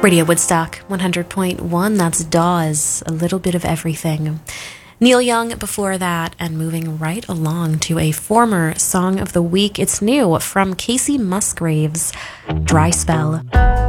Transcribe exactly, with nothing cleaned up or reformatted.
Radio Woodstock one hundred point one, that's Dawes, A Little Bit of Everything. Neil Young before that, and moving right along to a former Song of the Week. It's new from Casey Musgraves, Dry Spell.